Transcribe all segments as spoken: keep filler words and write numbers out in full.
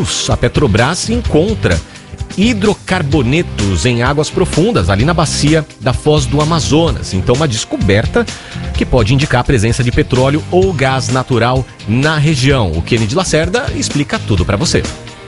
anos, a Petrobras encontra hidrocarbonetos em águas profundas, ali na bacia da Foz do Amazonas. Então, uma descoberta que pode indicar a presença de petróleo ou gás natural na região. O Kennedy Lacerda explica tudo para você.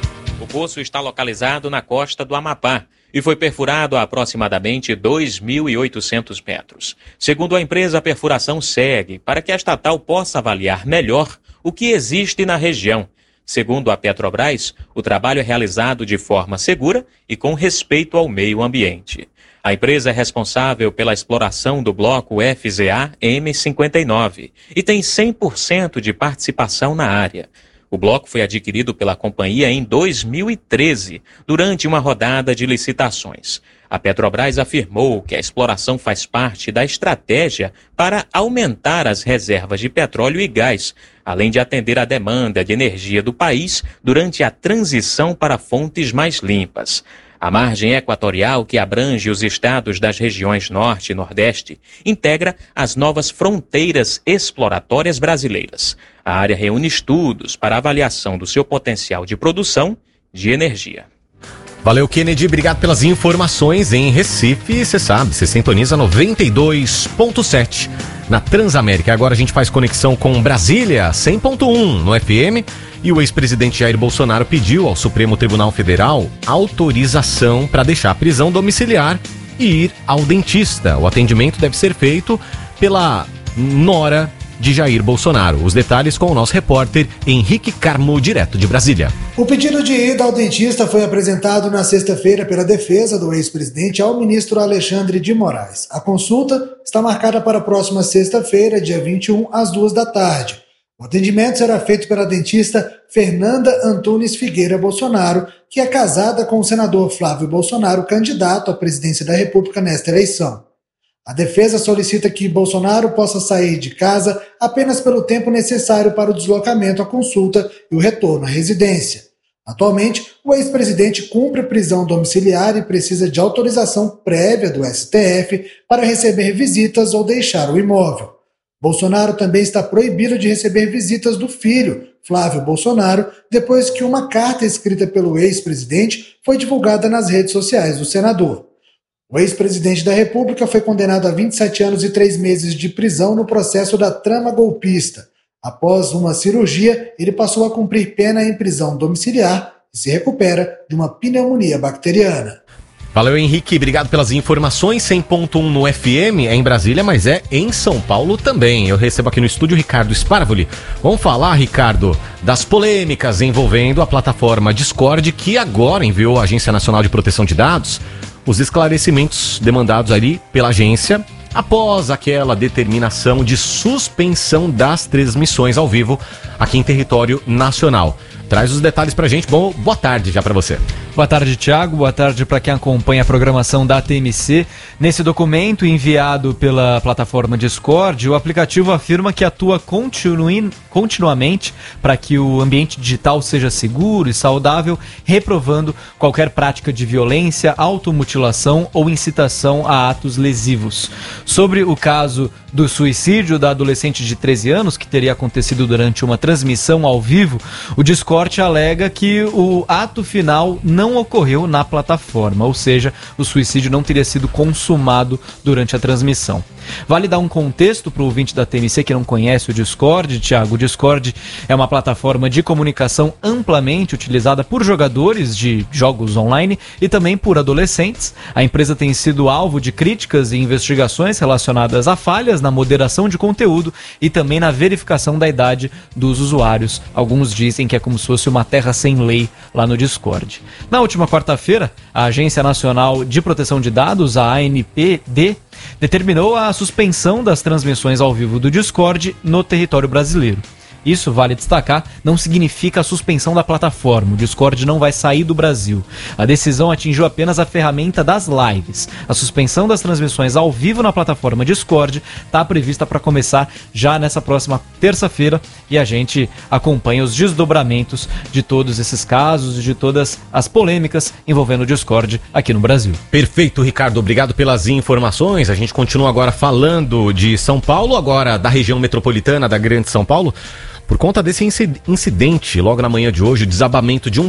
O poço está localizado na costa do Amapá e foi perfurado a aproximadamente dois mil e oitocentos metros. Segundo a empresa, a perfuração segue para que a estatal possa avaliar melhor o que existe na região. Segundo a Petrobras, o trabalho é realizado de forma segura e com respeito ao meio ambiente. A empresa é responsável pela exploração do bloco F Z A M cinquenta e nove e tem cem por cento de participação na área. O bloco foi adquirido pela companhia em dois mil e treze, durante uma rodada de licitações. A Petrobras afirmou que a exploração faz parte da estratégia para aumentar as reservas de petróleo e gás, além de atender à demanda de energia do país durante a transição para fontes mais limpas. A margem equatorial, que abrange os estados das regiões Norte e Nordeste, integra as novas fronteiras exploratórias brasileiras. A área reúne estudos para avaliação do seu potencial de produção de energia. Valeu, Kennedy. Obrigado pelas informações. Em Recife, você sabe, você sintoniza noventa e dois ponto sete na Transamérica. Agora a gente faz conexão com Brasília, cem ponto um no F M. E o ex-presidente Jair Bolsonaro pediu ao Supremo Tribunal Federal autorização para deixar a prisão domiciliar e ir ao dentista. O atendimento deve ser feito pela nora de Jair Bolsonaro. Os detalhes com o nosso repórter Henrique Carmo, direto de Brasília. O pedido de ida ao dentista foi apresentado na sexta-feira pela defesa do ex-presidente ao ministro Alexandre de Moraes. A consulta está marcada para a próxima sexta-feira, dia vinte e um, às duas da tarde. O atendimento será feito pela dentista Fernanda Antunes Figueira Bolsonaro, que é casada com o senador Flávio Bolsonaro, candidato à presidência da República nesta eleição. A defesa solicita que Bolsonaro possa sair de casa apenas pelo tempo necessário para o deslocamento à consulta e o retorno à residência. Atualmente, o ex-presidente cumpre prisão domiciliar e precisa de autorização prévia do S T F para receber visitas ou deixar o imóvel. Bolsonaro também está proibido de receber visitas do filho, Flávio Bolsonaro, depois que uma carta escrita pelo ex-presidente foi divulgada nas redes sociais do senador. O ex-presidente da República foi condenado a vinte e sete anos e três meses de prisão no processo da trama golpista. Após uma cirurgia, ele passou a cumprir pena em prisão domiciliar e se recupera de uma pneumonia bacteriana. Valeu, Henrique. Obrigado pelas informações. cem ponto um no F M é em Brasília, mas é em São Paulo também. Eu recebo aqui no estúdio Ricardo Sparvoli. Vamos falar, Ricardo, das polêmicas envolvendo a plataforma Discord, que agora enviou à Agência Nacional de Proteção de Dados os esclarecimentos demandados ali pela agência após aquela determinação de suspensão das transmissões ao vivo aqui em território nacional. Traz os detalhes pra gente. Bom, boa tarde já pra você. Boa tarde, Thiago. Boa tarde para quem acompanha a programação da T M C. Nesse documento enviado pela plataforma Discord, o aplicativo afirma que atua continui, continuamente para que o ambiente digital seja seguro e saudável, reprovando qualquer prática de violência, automutilação ou incitação a atos lesivos. Sobre o caso do suicídio da adolescente de treze anos, que teria acontecido durante uma transmissão ao vivo, o Discord alega que o ato final não ocorreu na plataforma, ou seja, o suicídio não teria sido consumado durante a transmissão. Vale dar um contexto para o ouvinte da T M C que não conhece o Discord, Thiago. O Discord é uma plataforma de comunicação amplamente utilizada por jogadores de jogos online e também por adolescentes. A empresa tem sido alvo de críticas e investigações relacionadas a falhas na moderação de conteúdo e também na verificação da idade dos usuários. Alguns dizem que é como se fosse uma terra sem lei lá no Discord. Na última quarta-feira, a Agência Nacional de Proteção de Dados, a A N P D, determinou a suspensão das transmissões ao vivo do Discord no território brasileiro. Isso, vale destacar, não significa a suspensão da plataforma. O Discord não vai sair do Brasil. A decisão atingiu apenas a ferramenta das lives. A suspensão das transmissões ao vivo na plataforma Discord está prevista para começar já nessa próxima terça-feira e a gente acompanha os desdobramentos de todos esses casos e de todas as polêmicas envolvendo o Discord aqui no Brasil. Perfeito, Ricardo. Obrigado pelas informações. A gente continua agora falando de São Paulo, agora da região metropolitana da Grande São Paulo. Por conta desse incidente, logo na manhã de hoje, o desabamento de um